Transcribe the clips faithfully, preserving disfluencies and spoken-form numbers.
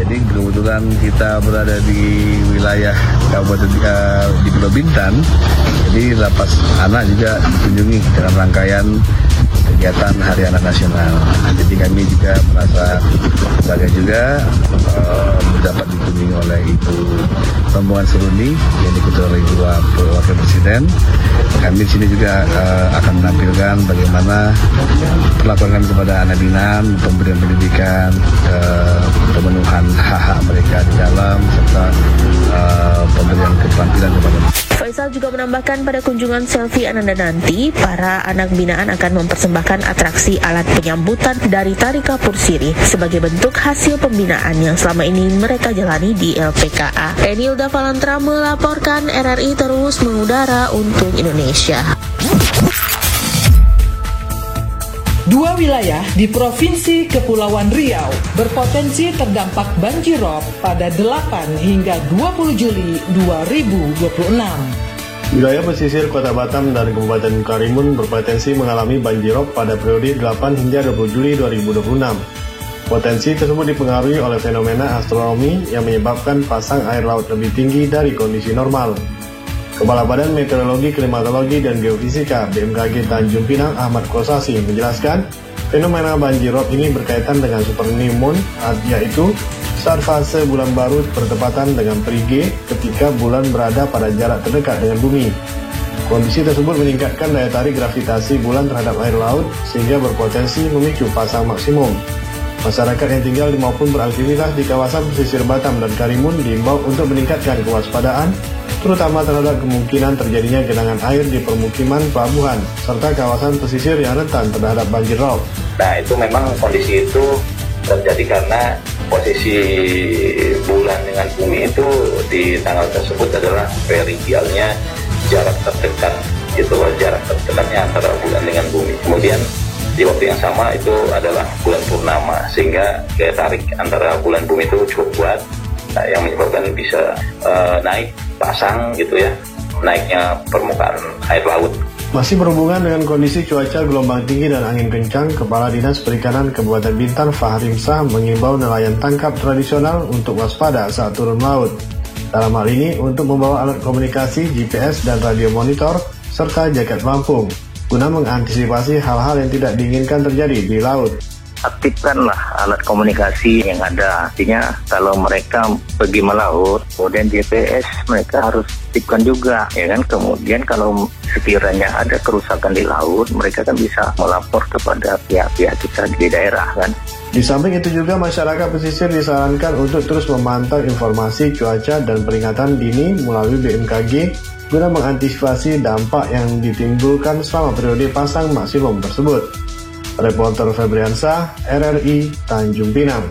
Jadi kebetulan kita berada di wilayah Kabupaten uh, di Pulau Bintan, jadi lapas anak juga dikunjungi dalam rangkaian kegiatan Hari Anak Nasional. Jadi kami juga merasa bangga juga uh, dapat dikunjungi oleh Ibu Rombongan Seruni yang diketuai oleh Ibu Wakil Presiden. Kami di sini juga uh, akan menampilkan bagaimana perlakuan kami kepada anak binaan, pemberian pendidikan, uh, pemenuhan hak-hak mereka di dalam, serta uh, pemberian keterampilan kepada mereka. Faisal juga menambahkan pada kunjungan selfie Ananda nanti, para anak binaan akan mempersembahkan atraksi alat penyambutan dari Tari Kapur Sirih sebagai bentuk hasil pembinaan yang selama ini mereka jalani di L P K A. Enilda Valantra melaporkan, R R I terus mengudara untuk Indonesia. Dua wilayah di Provinsi Kepulauan Riau berpotensi terdampak banjirop pada delapan hingga dua puluh Juli dua ribu dua puluh enam. Wilayah pesisir Kota Batam dan Kabupaten Karimun berpotensi mengalami banjirop pada periode delapan hingga dua puluh Juli dua ribu dua puluh enam. Potensi tersebut dipengaruhi oleh fenomena astronomi yang menyebabkan pasang air laut lebih tinggi dari kondisi normal. Kepala Badan Meteorologi, Klimatologi, dan Geofisika B M K G Tanjung Pinang Ahmad Kosasi menjelaskan, fenomena banjirop ini berkaitan dengan super new moon, yaitu saat fase bulan baru bertepatan dengan perigi ketika bulan berada pada jarak terdekat dengan bumi. Kondisi tersebut meningkatkan daya tarik gravitasi bulan terhadap air laut sehingga berpotensi memicu pasang maksimum. Masyarakat yang tinggal maupun beraktivitas di kawasan pesisir Batam dan Karimun diimbau untuk meningkatkan kewaspadaan, terutama terhadap kemungkinan terjadinya genangan air di permukiman pelabuhan, serta kawasan pesisir yang rentan terhadap banjir rob. Nah, itu memang kondisi itu terjadi karena posisi bulan dengan bumi itu di tanggal tersebut adalah peridialnya jarak terdekat, gitu loh, jarak terdekatnya antara bulan dengan bumi. Kemudian di waktu yang sama itu adalah bulan purnama, sehingga daya tarik antara bulan bumi itu cukup kuat, nah, yang menyebabkan bisa uh, naik pasang gitu ya, naiknya permukaan air laut. Masih berhubungan dengan kondisi cuaca gelombang tinggi dan angin kencang, Kepala Dinas Perikanan Kabupaten Bintan Fahri Msah mengimbau nelayan tangkap tradisional untuk waspada saat turun laut. Dalam hal ini untuk membawa alat komunikasi, G P S dan radio monitor serta jaket pelampung guna mengantisipasi hal-hal yang tidak diinginkan terjadi di laut. Aktifkanlah alat komunikasi yang ada. Artinya kalau mereka pergi melaut, kemudian G P S mereka harus aktifkan juga, ya kan. Kemudian kalau sekiranya ada kerusakan di laut, mereka kan bisa melapor kepada pihak-pihak kita di daerah, kan. Di samping itu juga masyarakat pesisir disarankan untuk terus memantau informasi cuaca dan peringatan dini melalui B M K G guna mengantisipasi dampak yang ditimbulkan selama periode pasang maksimum tersebut. Reporter Febriansyah, R R I, Tanjung Pinang.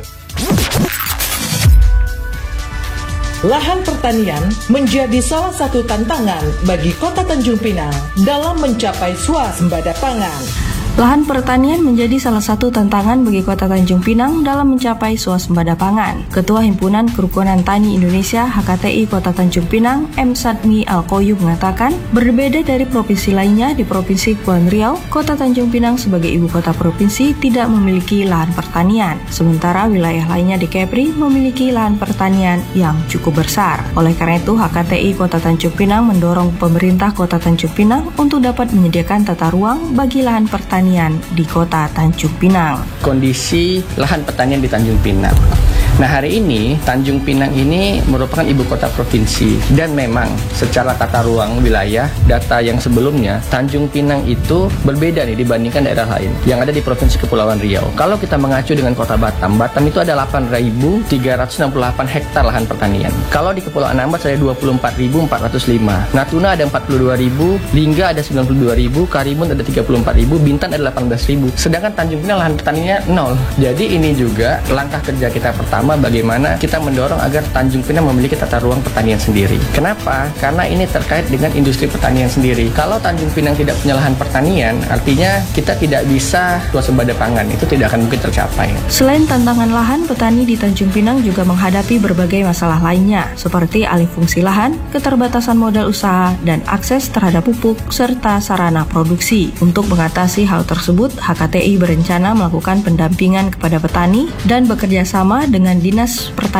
Lahan pertanian menjadi salah satu tantangan bagi Kota Tanjung Pinang dalam mencapai swasembada pangan. Lahan pertanian menjadi salah satu tantangan bagi Kota Tanjung Pinang dalam mencapai swasembada pangan. Ketua Himpunan Kerukunan Tani Indonesia H K T I Kota Tanjung Pinang, M. Sadmi Alkoyu mengatakan, berbeda dari provinsi lainnya di Provinsi Kepulauan Riau, Kota Tanjung Pinang sebagai ibu kota provinsi tidak memiliki lahan pertanian. Sementara wilayah lainnya di Kepri memiliki lahan pertanian yang cukup besar. Oleh karena itu, H K T I Kota Tanjung Pinang mendorong pemerintah Kota Tanjung Pinang untuk dapat menyediakan tata ruang bagi lahan pertanian di Kota Tanjung Pinang. Kondisi lahan pertanian di Tanjung Pinang. Nah, hari ini Tanjung Pinang ini merupakan ibu kota provinsi, dan memang secara tata ruang wilayah data yang sebelumnya Tanjung Pinang itu berbeda nih dibandingkan daerah lain yang ada di Provinsi Kepulauan Riau. Kalau kita mengacu dengan Kota Batam, Batam itu ada delapan ribu tiga ratus enam puluh delapan hektar lahan pertanian. Kalau di Kepulauan Anambas ada dua puluh empat ribu empat ratus lima, Natuna ada empat puluh dua ribu, Lingga ada sembilan puluh dua ribu, Karimun ada tiga puluh empat ribu, Bintan ada delapan belas ribu. Sedangkan Tanjung Pinang lahan pertaniannya nol. Jadi ini juga langkah kerja kita pertama, bagaimana kita mendorong agar Tanjung Pinang memiliki tata ruang pertanian sendiri. Kenapa? Karena ini terkait dengan industri pertanian sendiri. Kalau Tanjung Pinang tidak punya lahan pertanian, artinya kita tidak bisa swasembada pangan. Itu tidak akan mungkin tercapai. Selain tantangan lahan, petani di Tanjung Pinang juga menghadapi berbagai masalah lainnya, seperti alih fungsi lahan, keterbatasan modal usaha, dan akses terhadap pupuk serta sarana produksi. Untuk mengatasi hal tersebut, H K T I berencana melakukan pendampingan kepada petani dan bekerja sama dengan Dinas Pertanian